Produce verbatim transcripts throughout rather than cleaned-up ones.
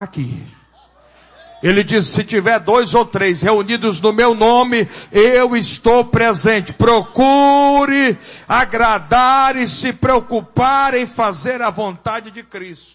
aqui. Ele diz, se tiver dois ou três reunidos no meu nome, eu estou presente. Procure agradar e se preocupar em fazer a vontade de Cristo.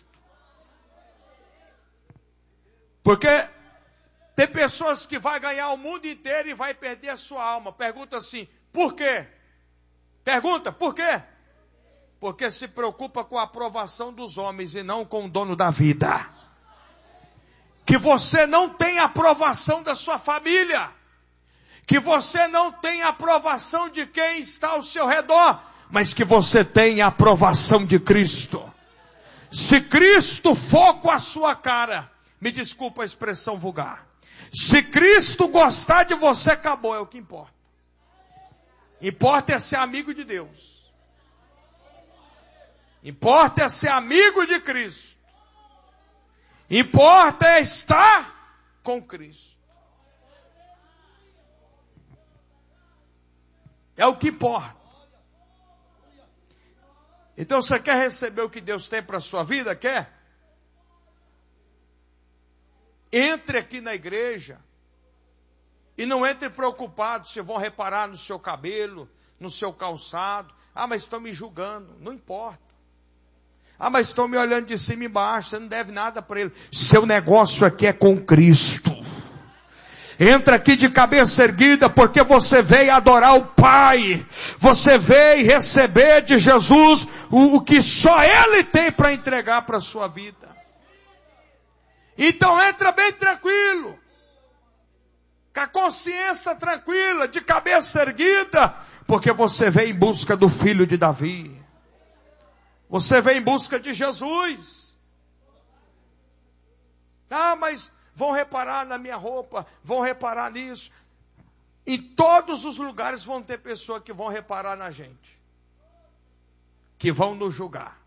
Porque tem pessoas que vão ganhar o mundo inteiro e vai perder a sua alma. Pergunta assim, por quê? Pergunta, por quê? Porque se preocupa com a aprovação dos homens e não com o dono da vida. Que você não tem aprovação da sua família. Que você não tem aprovação de quem está ao seu redor. Mas que você tem a aprovação de Cristo. Se Cristo for com a sua cara, me desculpa a expressão vulgar. Se Cristo gostar de você, acabou, é o que importa. Importa é ser amigo de Deus. Importa é ser amigo de Cristo. Importa é estar com Cristo. É o que importa. Então você quer receber o que Deus tem para a sua vida? Quer? Entre aqui na igreja e não entre preocupado se vão reparar no seu cabelo, no seu calçado. Ah, mas estão me julgando. Não importa. Ah, mas estão me olhando de cima e embaixo, você não deve nada para ele. Seu negócio aqui é com Cristo. Entra aqui de cabeça erguida, porque você veio adorar o Pai. Você veio receber de Jesus o, o que só Ele tem para entregar para a sua vida. Então entra bem tranquilo. Com a consciência tranquila, de cabeça erguida, porque você veio em busca do Filho de Davi. Você vem em busca de Jesus. Ah, mas vão reparar na minha roupa, vão reparar nisso. Em todos os lugares vão ter pessoas que vão reparar na gente. Que vão nos julgar.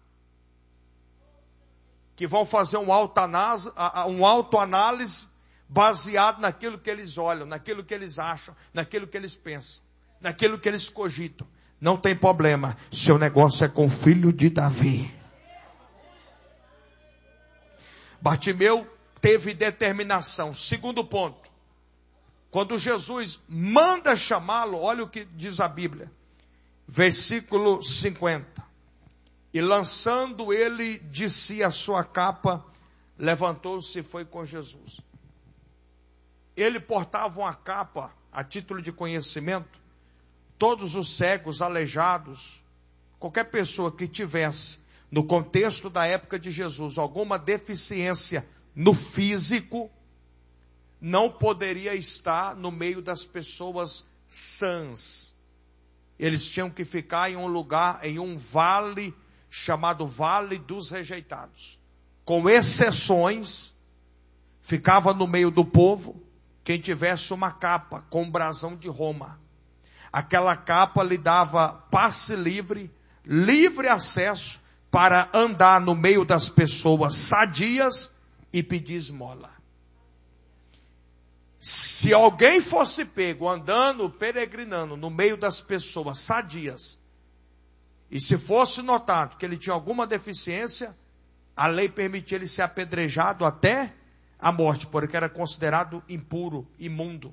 Que vão fazer um autoanálise, um autoanálise baseado naquilo que eles olham, naquilo que eles acham, naquilo que eles pensam, naquilo que eles cogitam. Não tem problema, seu negócio é com o filho de Davi. Bartimeu teve determinação. Segundo ponto, quando Jesus manda chamá-lo, olha o que diz a Bíblia, versículo cinquenta. E lançando ele de si a sua capa, levantou-se e foi com Jesus. Ele portava uma capa, a título de conhecimento. Todos os cegos, aleijados, qualquer pessoa que tivesse, no contexto da época de Jesus, alguma deficiência no físico, não poderia estar no meio das pessoas sãs. Eles tinham que ficar em um lugar, em um vale, chamado Vale dos Rejeitados. Com exceções, ficava no meio do povo, quem tivesse uma capa com um brasão de Roma. Aquela capa lhe dava passe livre, livre acesso para andar no meio das pessoas sadias e pedir esmola. Se alguém fosse pego andando, peregrinando no meio das pessoas sadias, e se fosse notado que ele tinha alguma deficiência, a lei permitia ele ser apedrejado até a morte, porque era considerado impuro, imundo.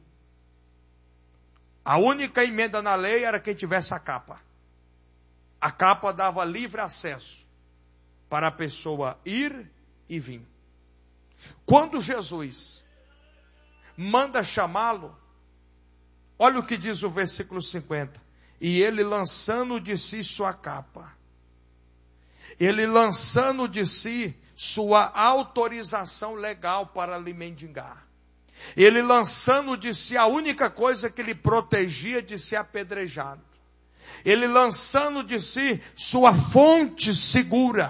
A única emenda na lei era quem tivesse a capa. A capa dava livre acesso para a pessoa ir e vir. Quando Jesus manda chamá-lo, olha o que diz o versículo cinquenta. E ele lançando de si sua capa. Ele lançando de si sua autorização legal para lhe mendigar. Ele lançando de si a única coisa que lhe protegia de ser apedrejado. Ele lançando de si sua fonte segura.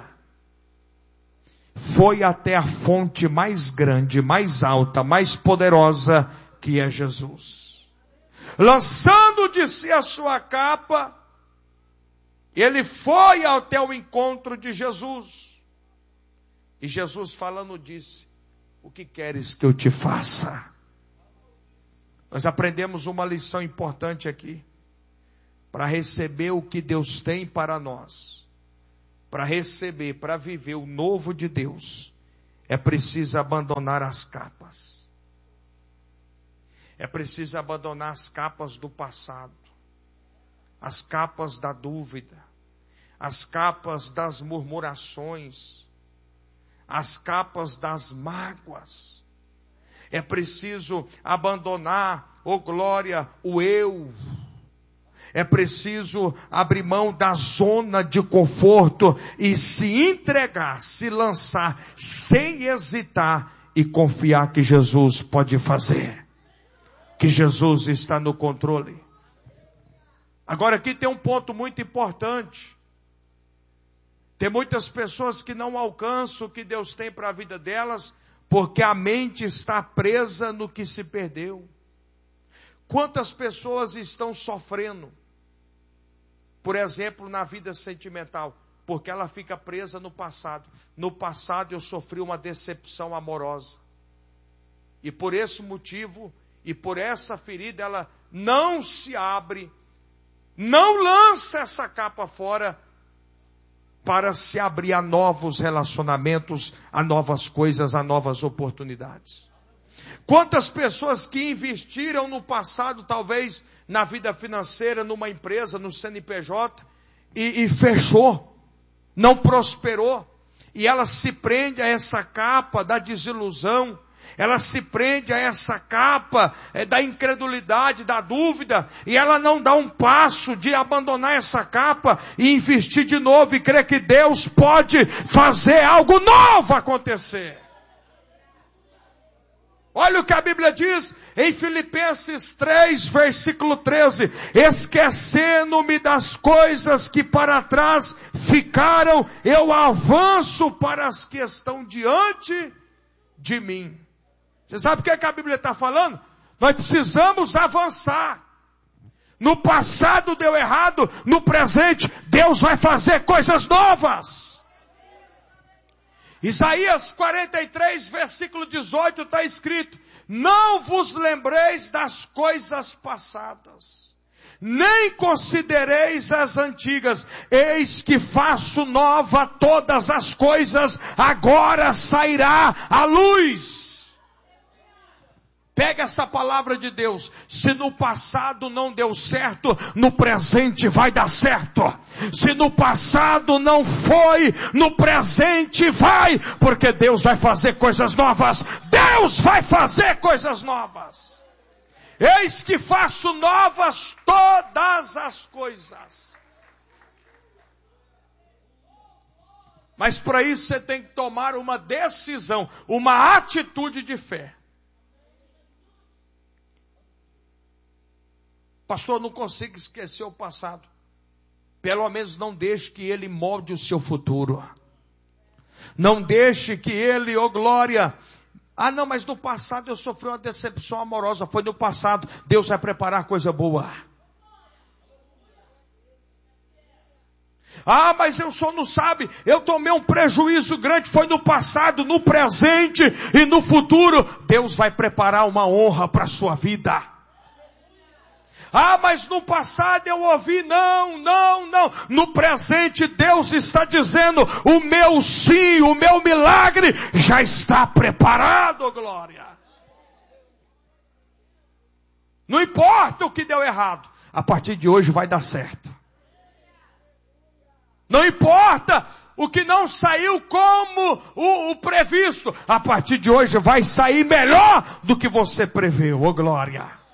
Foi até a fonte mais grande, mais alta, mais poderosa, que é Jesus. Lançando de si a sua capa, ele foi até o encontro de Jesus. E Jesus falando disse: o que queres que eu te faça? Nós aprendemos uma lição importante aqui. Para receber o que Deus tem para nós. Para receber, para viver o novo de Deus. É preciso abandonar as capas. É preciso abandonar as capas do passado. As capas da dúvida. As capas das murmurações. As capas das mágoas. É preciso abandonar, oh glória, o eu. É preciso abrir mão da zona de conforto e se entregar, se lançar, sem hesitar e confiar que Jesus pode fazer. Que Jesus está no controle. Agora aqui tem um ponto muito importante. Tem muitas pessoas que não alcançam o que Deus tem para a vida delas, porque a mente está presa no que se perdeu. Quantas pessoas estão sofrendo, por exemplo, na vida sentimental, porque ela fica presa no passado. No passado eu sofri uma decepção amorosa. E por esse motivo, e por essa ferida, ela não se abre, não lança essa capa fora, para se abrir a novos relacionamentos, a novas coisas, a novas oportunidades. Quantas pessoas que investiram no passado, talvez na vida financeira, numa empresa, no C N P J, e, e fechou, não prosperou, e ela se prende a essa capa da desilusão, ela se prende a essa capa é, da incredulidade, da dúvida, e ela não dá um passo de abandonar essa capa e investir de novo e crer que Deus pode fazer algo novo acontecer. Olha o que a Bíblia diz em Filipenses três, versículo treze. Esquecendo-me das coisas que para trás ficaram, eu avanço para as que estão diante de mim. Você sabe o que, é que a Bíblia está falando? Nós precisamos avançar. No passado deu errado, no presente Deus vai fazer coisas novas. Isaías quarenta e três, versículo dezoito está escrito: não vos lembreis das coisas passadas, nem considereis as antigas, eis que faço nova todas as coisas, agora sairá a luz. Pega essa palavra de Deus. Se no passado não deu certo, no presente vai dar certo. Se no passado não foi, no presente vai. Porque Deus vai fazer coisas novas. Deus vai fazer coisas novas. Eis que faço novas todas as coisas. Mas para isso você tem que tomar uma decisão, uma atitude de fé. Pastor, não consigo esquecer o passado. Pelo menos não deixe que ele molde o seu futuro. Não deixe que ele, oh glória, ah não, mas no passado eu sofri uma decepção amorosa. Foi no passado, Deus vai preparar coisa boa. Ah, mas eu só não sabe, eu tomei um prejuízo grande, foi no passado, no presente e no futuro. Deus vai preparar uma honra para a sua vida. Ah, mas no passado eu ouvi, não, não, não. No presente Deus está dizendo, o meu sim, o meu milagre já está preparado, glória. Não importa o que deu errado, a partir de hoje vai dar certo. Não importa o que não saiu como o, o previsto, a partir de hoje vai sair melhor do que você preveu, oh glória.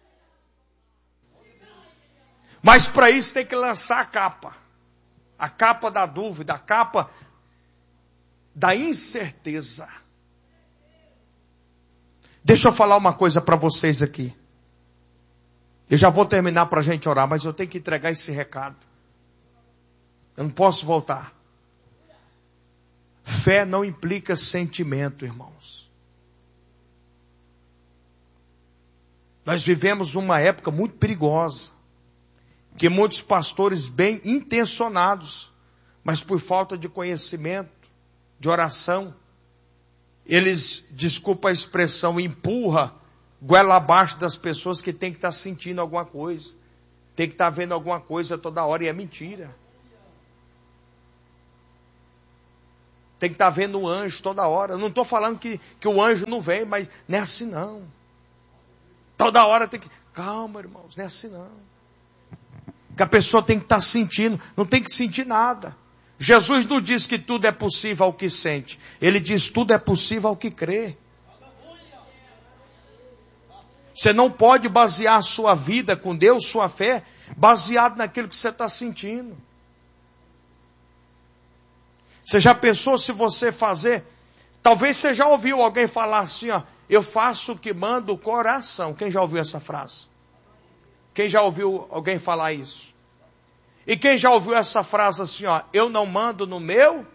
Mas para isso tem que lançar a capa. A capa da dúvida, a capa da incerteza. Deixa eu falar uma coisa para vocês aqui. Eu já vou terminar para a gente orar, mas eu tenho que entregar esse recado. Eu não posso voltar. Fé não implica sentimento, irmãos. Nós vivemos uma época muito perigosa. Que muitos pastores bem intencionados, mas por falta de conhecimento, de oração, eles, desculpa a expressão, empurra goela abaixo das pessoas que tem que estar sentindo alguma coisa, tem que estar vendo alguma coisa toda hora, e é mentira. Tem que estar vendo o anjo toda hora. Eu não estou falando que, que o anjo não vem, mas não é assim não. Toda hora tem que... Calma, irmãos, não é assim não. Que a pessoa tem que estar sentindo, não tem que sentir nada. Jesus não diz que tudo é possível ao que sente. Ele diz tudo é possível ao que crê. Você não pode basear a sua vida com Deus, sua fé, baseado naquilo que você está sentindo. Você já pensou se você fazer... Talvez você já ouviu alguém falar assim, ó, eu faço o que manda o coração. Quem já ouviu essa frase? Quem já ouviu alguém falar isso? E quem já ouviu essa frase assim, ó, eu não mando no meu?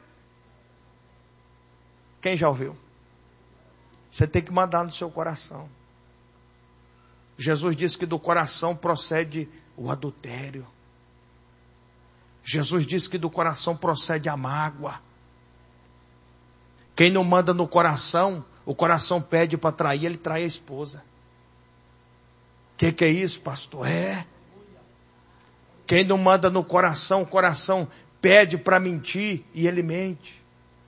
Quem já ouviu? Você tem que mandar no seu coração. Jesus disse que do coração procede o adultério. Jesus disse que do coração procede a mágoa. Quem não manda no coração, o coração pede para trair, ele trai a esposa. O que, que é isso, pastor? É. Quem não manda no coração, o coração pede para mentir e ele mente.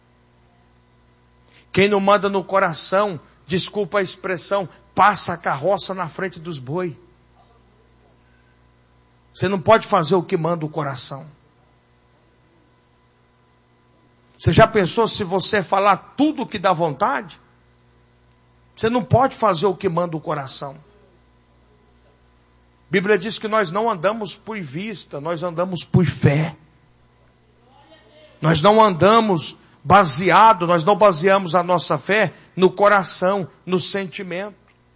Quem não manda no coração, desculpa a expressão, passa a carroça na frente dos boi. Você não pode fazer o que manda o coração. Você já pensou se você falar tudo o que dá vontade? Você não pode fazer o que manda o coração. A Bíblia diz que nós não andamos por vista, nós andamos por fé. Nós não andamos baseado, nós não baseamos a nossa fé no coração, no sentimento.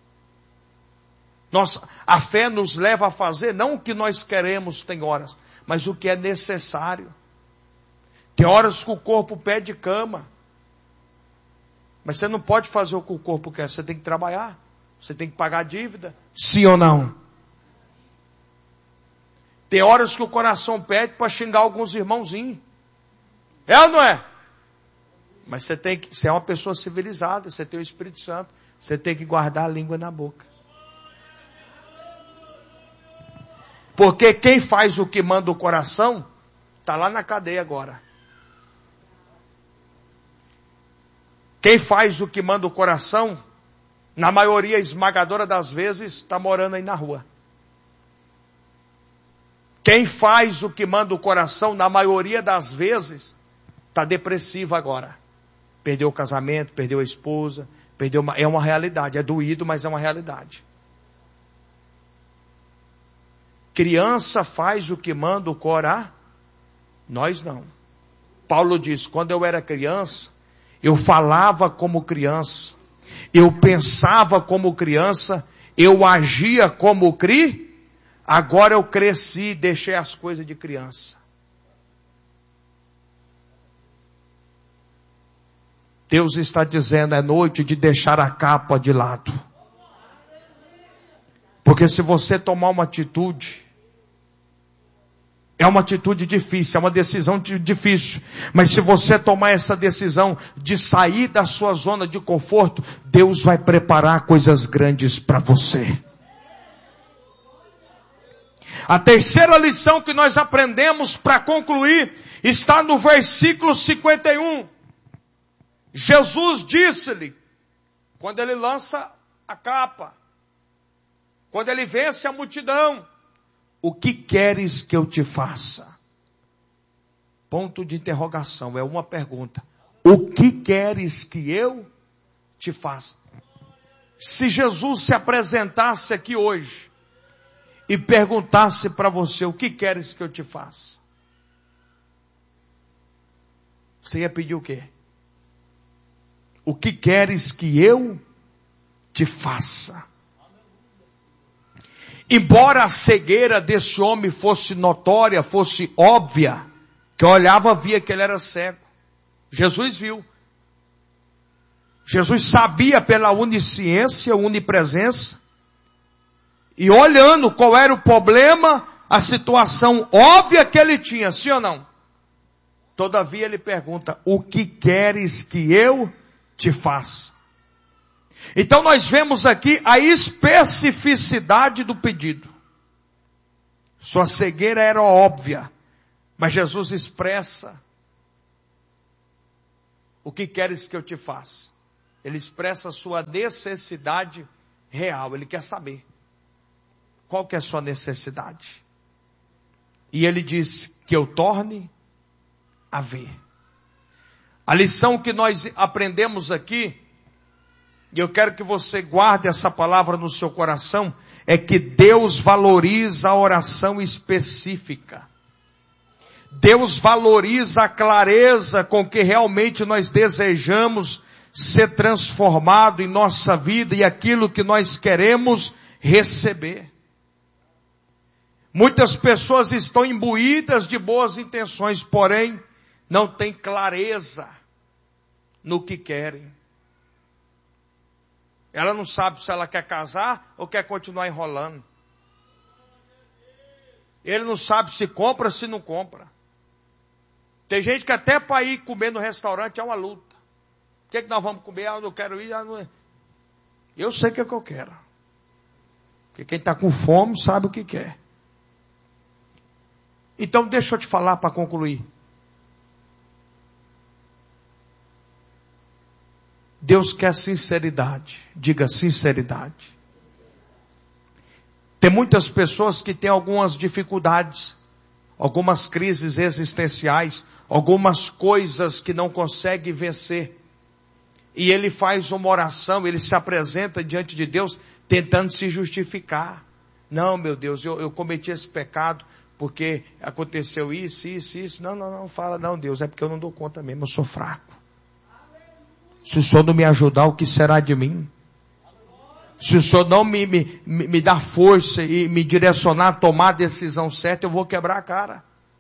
Nossa, a fé nos leva a fazer não o que nós queremos, tem horas, mas o que é necessário. Tem horas que o corpo pede cama. Mas você não pode fazer o que o corpo quer. Você tem que trabalhar. Você tem que pagar a dívida. Sim ou não? Tem horas que o coração pede para xingar alguns irmãozinhos. É ou não é? Mas você tem que... Você é uma pessoa civilizada. Você tem o Espírito Santo. Você tem que guardar a língua na boca. Porque quem faz o que manda o coração, está lá na cadeia agora. Quem faz o que manda o coração, na maioria esmagadora das vezes, está morando aí na rua. Quem faz o que manda o coração, na maioria das vezes, está depressivo agora. Perdeu o casamento, perdeu a esposa, perdeu uma... é uma realidade, é doído, mas é uma realidade. Criança faz o que manda o coração, nós não. Paulo diz, quando eu era criança, eu falava como criança, eu pensava como criança, eu agia como cri, agora eu cresci e deixei as coisas de criança. Deus está dizendo, é noite de deixar a capa de lado. Porque se você tomar uma atitude, é uma atitude difícil, é uma decisão difícil. Mas se você tomar essa decisão de sair da sua zona de conforto, Deus vai preparar coisas grandes para você. A terceira lição que nós aprendemos para concluir está no versículo cinquenta e um. Jesus disse-lhe, quando ele lança a capa, quando ele vence a multidão, o que queres que eu te faça? Ponto de interrogação, é uma pergunta. O que queres que eu te faça? Se Jesus se apresentasse aqui hoje e perguntasse para você, o que queres que eu te faça? Você ia pedir o quê? O que queres que eu te faça? Embora a cegueira desse homem fosse notória, fosse óbvia, que olhava, via que ele era cego. Jesus viu. Jesus sabia pela onisciência, onipresença, e olhando qual era o problema, a situação óbvia que ele tinha, sim ou não? Todavia ele pergunta, o que queres que eu te faça? Então nós vemos aqui a especificidade do pedido. Sua cegueira era óbvia, mas Jesus expressa O que queres que eu te faça? Ele expressa a sua necessidade real. Ele quer saber qual que é a sua necessidade. E ele diz que eu torne a ver. A lição que nós aprendemos aqui, e eu quero que você guarde essa palavra no seu coração, é que Deus valoriza a oração específica. Deus valoriza a clareza com que realmente nós desejamos ser transformado em nossa vida e aquilo que nós queremos receber. Muitas pessoas estão imbuídas de boas intenções, porém não têm clareza no que querem. Ela não sabe se ela quer casar ou quer continuar enrolando. Ele não sabe se compra ou se não compra. Tem gente que até para ir comer no restaurante é uma luta. O que é que nós vamos comer? Ah, eu não quero ir. Ah, não é. Eu sei o que é que eu quero. Porque quem está com fome sabe o que quer. Então deixa eu te falar para concluir. Deus quer sinceridade. Diga sinceridade. Tem muitas pessoas que têm algumas dificuldades, algumas crises existenciais, algumas coisas que não conseguem vencer. E ele faz uma oração, ele se apresenta diante de Deus tentando se justificar. Não, meu Deus, eu, eu cometi esse pecado porque aconteceu isso, isso, isso. Não, não, não, fala, não, Deus, é porque eu não dou conta mesmo, eu sou fraco. Se o Senhor não me ajudar, o que será de mim? Se o Senhor não me, me, me dar força e me direcionar a tomar a decisão certa, eu vou quebrar a cara.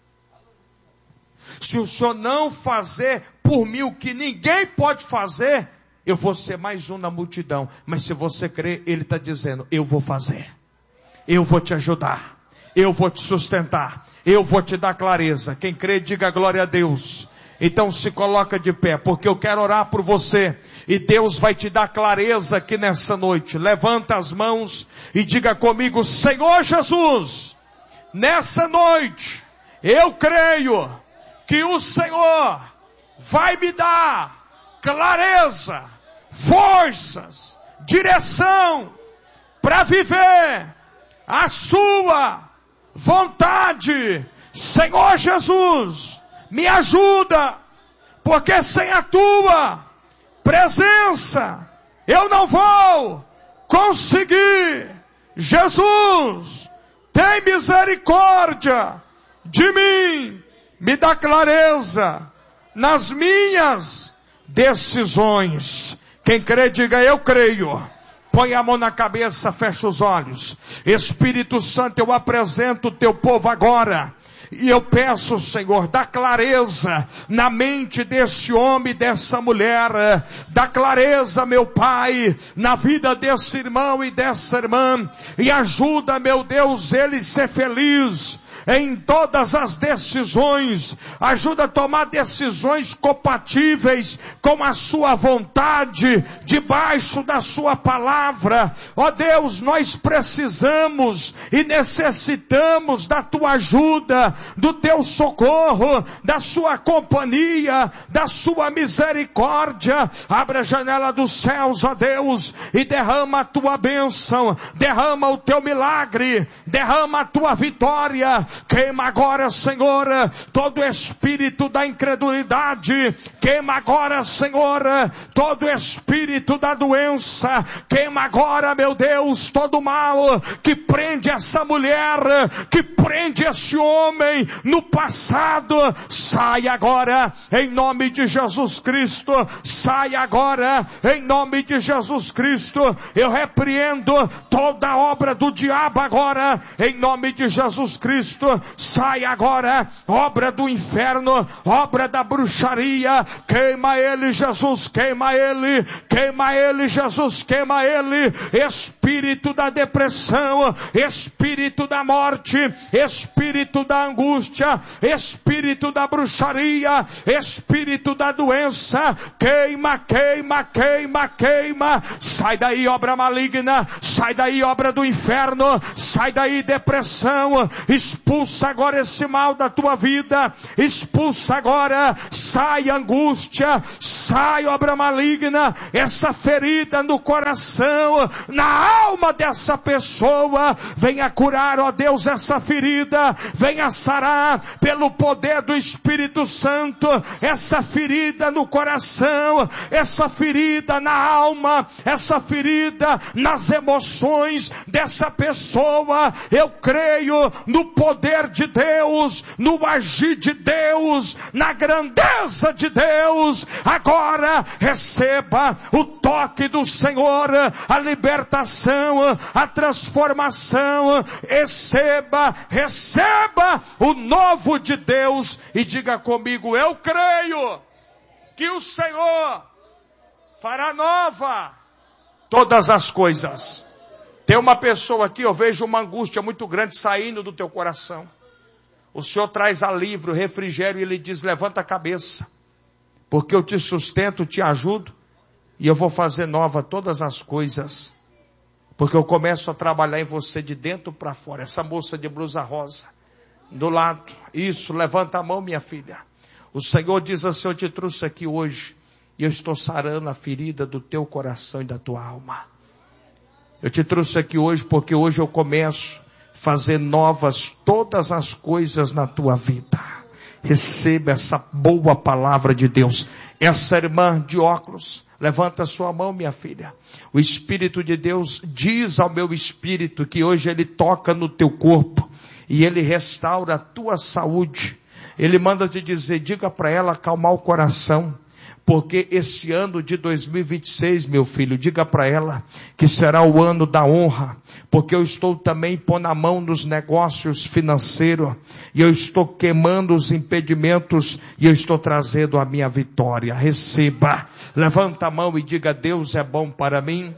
Se o Senhor não fazer por mim o que ninguém pode fazer, eu vou ser mais um na multidão. Mas se você crer, Ele está dizendo, eu vou fazer. Eu vou te ajudar. Eu vou te sustentar. Eu vou te dar clareza. Quem crê, diga glória a Deus. Então se coloca de pé, porque eu quero orar por você. E Deus vai te dar clareza aqui nessa noite. Levanta as mãos e diga comigo, Senhor Jesus, nessa noite, eu creio que o Senhor vai me dar clareza, forças, direção para viver a sua vontade. Senhor Jesus, me ajuda, porque sem a tua presença eu não vou conseguir. Jesus, tem misericórdia de mim, me dá clareza nas minhas decisões. Quem crê, diga eu creio. Põe a mão na cabeça, fecha os olhos. Espírito Santo, eu apresento o teu povo agora. E eu peço, Senhor, dá clareza na mente desse homem e dessa mulher. Dá clareza, meu Pai, na vida desse irmão e dessa irmã. E ajuda, meu Deus, ele ser feliz em todas as decisões. Ajuda a tomar decisões compatíveis com a sua vontade, debaixo da sua palavra. Ó Deus, nós precisamos e necessitamos da tua ajuda, do teu socorro, da sua companhia, da sua misericórdia. Abre a janela dos céus, ó Deus, e derrama a tua bênção, derrama o teu milagre, derrama a tua vitória. Queima agora, Senhor, todo espírito da incredulidade. Queima agora, Senhor, todo espírito da doença. Queima agora, meu Deus, todo mal que prende essa mulher, que prende esse homem no passado. Sai agora, em nome de Jesus Cristo. Sai agora, em nome de Jesus Cristo. Eu repreendo toda obra do diabo agora, em nome de Jesus Cristo. Sai agora, obra do inferno, obra da bruxaria. Queima ele, Jesus, queima ele. Queima ele, Jesus, queima ele. Espírito espírito da depressão, espírito da morte, espírito da angústia, espírito da bruxaria, espírito da doença, queima, queima, queima, queima, sai daí obra maligna, sai daí obra do inferno, sai daí depressão, expulsa agora esse mal da tua vida, expulsa agora, sai angústia, sai obra maligna, essa ferida no coração, na alma dessa pessoa, venha curar, ó Deus, essa ferida, venha sarar pelo poder do Espírito Santo, essa ferida no coração, essa ferida na alma, essa ferida nas emoções dessa pessoa. Eu creio no poder de Deus, no agir de Deus, na grandeza de Deus. Agora receba o toque do Senhor, a libertação, a transformação. Receba, receba o novo de Deus e diga comigo: eu creio que o Senhor fará nova todas as coisas. Tem uma pessoa aqui, eu vejo uma angústia muito grande saindo do teu coração. O Senhor traz alívio, refrigério, e Ele diz: levanta a cabeça, porque eu te sustento, te ajudo, e eu vou fazer nova todas as coisas, porque eu começo a trabalhar em você de dentro para fora. Essa moça de blusa rosa, do lado, isso, levanta a mão, minha filha. O Senhor diz assim: eu te trouxe aqui hoje, e eu estou sarando a ferida do teu coração e da tua alma. Eu te trouxe aqui hoje porque hoje eu começo a fazer novas todas as coisas na tua vida. Receba essa boa palavra de Deus. Essa irmã de óculos, levanta a sua mão, minha filha. O Espírito de Deus diz ao meu espírito que hoje Ele toca no teu corpo e Ele restaura a tua saúde. Ele manda te dizer, diga para ela acalmar o coração. Porque esse ano de dois mil e vinte e seis, meu filho, diga para ela que será o ano da honra. Porque eu estou também pondo a mão nos negócios financeiros. E eu estou queimando os impedimentos. E eu estou trazendo a minha vitória. Receba. Levanta a mão e diga: Deus é bom para mim.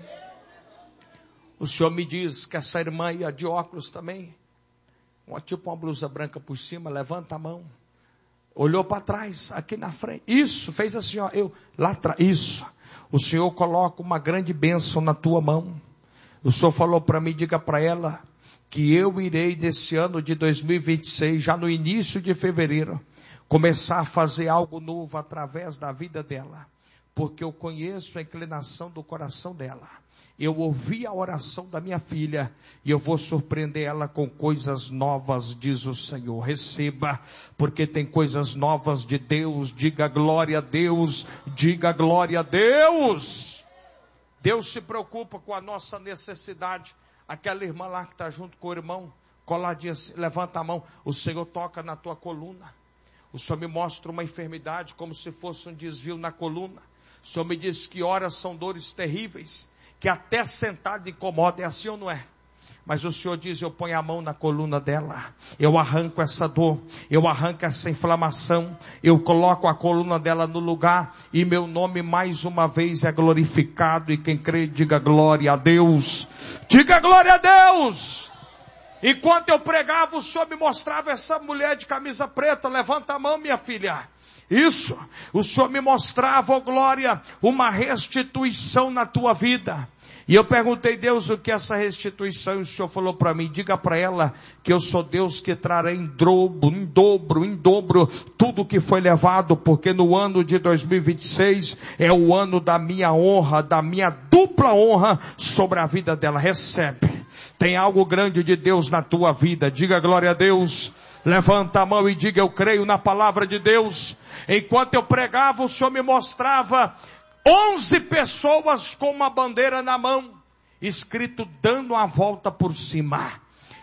O Senhor me diz que essa irmã ia de óculos também. Uma, tipo uma blusa branca por cima. Levanta a mão. Olhou para trás, aqui na frente. Isso, fez assim, ó. Eu, lá atrás. Isso. O Senhor coloca uma grande bênção na tua mão. O Senhor falou para mim, diga para ela, que eu irei nesse ano de dois mil e vinte e seis, já no início de fevereiro, começar a fazer algo novo através da vida dela. Porque eu conheço a inclinação do coração dela. Eu ouvi a oração da minha filha e eu vou surpreender ela com coisas novas, diz o Senhor. Receba, porque tem coisas novas de Deus. Diga glória a Deus, diga glória a Deus. Deus se preocupa com a nossa necessidade. Aquela irmã lá que está junto com o irmão, coladinha assim, levanta a mão. O Senhor toca na tua coluna. O Senhor me mostra uma enfermidade como se fosse um desvio na coluna. O Senhor me diz que horas são dores terríveis, que até sentado incomoda. É assim ou não é? Mas o Senhor diz, eu ponho a mão na coluna dela, eu arranco essa dor, eu arranco essa inflamação, eu coloco a coluna dela no lugar, e meu nome mais uma vez é glorificado, e quem crê diga glória a Deus, diga glória a Deus. Enquanto eu pregava, o Senhor me mostrava essa mulher de camisa preta. Levanta a mão, minha filha. Isso, o Senhor me mostrava, oh glória, uma restituição na tua vida. E eu perguntei, Deus, o que é essa restituição? E o Senhor falou para mim, diga para ela que eu sou Deus que trará em dobro, em dobro, em dobro, tudo que foi levado, porque no ano de dois mil e vinte e seis é o ano da minha honra, da minha dupla honra sobre a vida dela. Recebe. Tem algo grande de Deus na tua vida. Diga glória a Deus. Levanta a mão e diga, eu creio na palavra de Deus. Enquanto eu pregava, o Senhor me mostrava onze pessoas com uma bandeira na mão, escrito dando a volta por cima.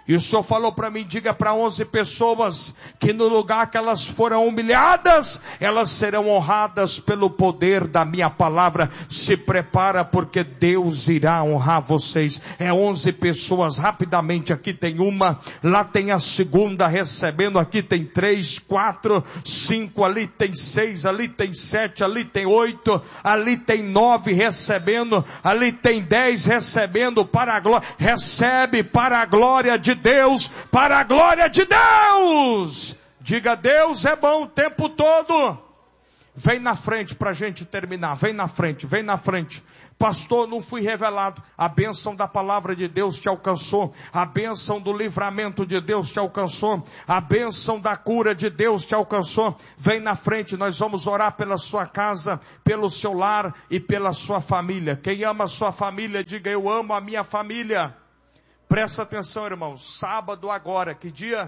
E o Senhor falou para mim, diga para onze pessoas que no lugar que elas foram humilhadas, elas serão honradas pelo poder da minha palavra. Se prepara, porque Deus irá honrar vocês. É onze pessoas, rapidamente, aqui tem uma, lá tem a segunda recebendo, aqui tem três, quatro, cinco, ali tem seis, ali tem sete, ali tem oito, ali tem nove recebendo, ali tem dez recebendo para a glória. Recebe para a glória de Deus, para a glória de Deus. Diga, Deus é bom o tempo todo. Vem na frente para a gente terminar, vem na frente, vem na frente. Pastor, não fui revelado. A bênção da palavra de Deus te alcançou, a bênção do livramento de Deus te alcançou, a bênção da cura de Deus te alcançou. Vem na frente, nós vamos orar pela sua casa, pelo seu lar e pela sua família. Quem ama a sua família, diga, eu amo a minha família. Presta atenção, irmãos, sábado agora, que dia?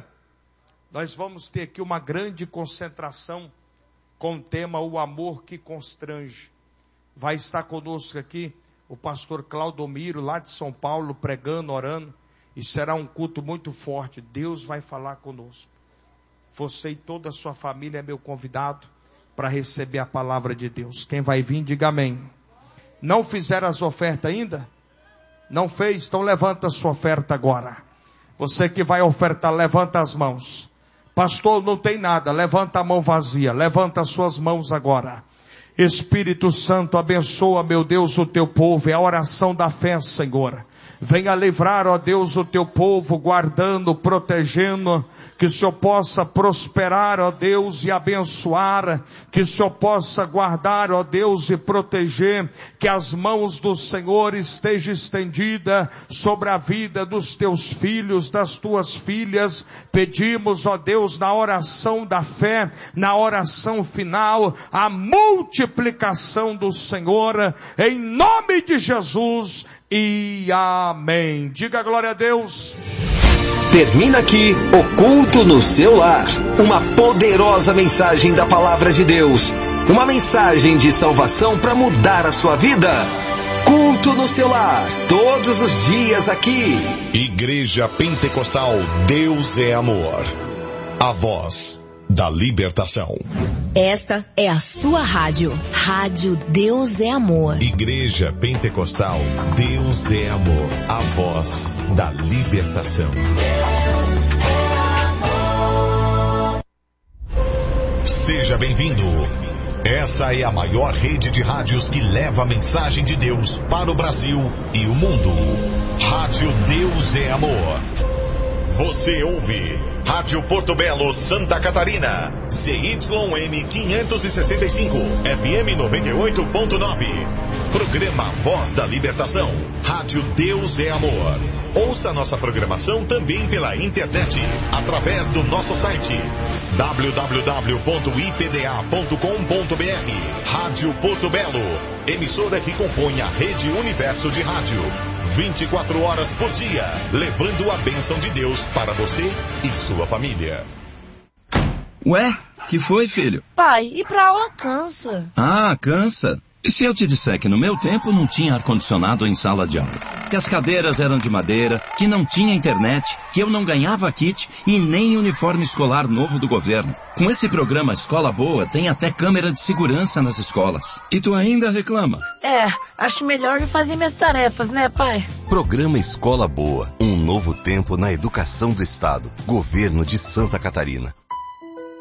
Nós vamos ter aqui uma grande concentração com o tema O Amor que Constrange. Vai estar conosco aqui o pastor Claudomiro, lá de São Paulo, pregando, orando, e será um culto muito forte. Deus vai falar conosco. Você e toda a sua família é meu convidado para receber a palavra de Deus. Quem vai vir, diga amém. Não fizeram as ofertas ainda? Não fez? Então levanta a sua oferta agora. Você que vai ofertar, levanta as mãos. Pastor, não tem nada, levanta a mão vazia, levanta as suas mãos agora. Espírito Santo, abençoa, meu Deus, o teu povo, é a oração da fé, Senhor. Venha livrar, ó Deus, o teu povo, guardando, protegendo, que o Senhor possa prosperar, ó Deus, e abençoar, que o Senhor possa guardar, ó Deus, e proteger, que as mãos do Senhor estejam estendidas sobre a vida dos teus filhos, das tuas filhas. Pedimos, ó Deus, na oração da fé, na oração final, a multiplicação do Senhor, em nome de Jesus. E amém. Diga glória a Deus. Termina aqui o culto no seu lar. Uma poderosa mensagem da palavra de Deus. Uma mensagem de salvação para mudar a sua vida. Culto no seu lar. Todos os dias aqui. Igreja Pentecostal Deus é Amor. A voz da libertação. Esta é a sua rádio. Rádio Deus é Amor. Igreja Pentecostal Deus é Amor. A voz da libertação. Seja bem-vindo. Essa é a maior rede de rádios que leva a mensagem de Deus para o Brasil e o mundo. Rádio Deus é Amor. Você ouve Rádio Porto Belo, Santa Catarina, C Y M quinhentos e sessenta e cinco, F M noventa e oito ponto nove. Programa Voz da Libertação, Rádio Deus é Amor. Ouça nossa programação também pela internet, através do nosso site w w w ponto i p d a ponto com ponto b r. Rádio Porto Belo, emissora que compõe a Rede Universo de Rádio. vinte e quatro horas por dia, levando a bênção de Deus para você e sua família. Ué, que foi, filho? Pai, ir pra aula cansa. Ah, cansa? E se eu te disser que no meu tempo não tinha ar-condicionado em sala de aula? Que as cadeiras eram de madeira, que não tinha internet, que eu não ganhava kit e nem uniforme escolar novo do governo. Com esse programa Escola Boa, tem até câmera de segurança nas escolas. E tu ainda reclama? É, acho melhor eu fazer minhas tarefas, né, pai? Programa Escola Boa, um novo tempo na educação do Estado. Governo de Santa Catarina.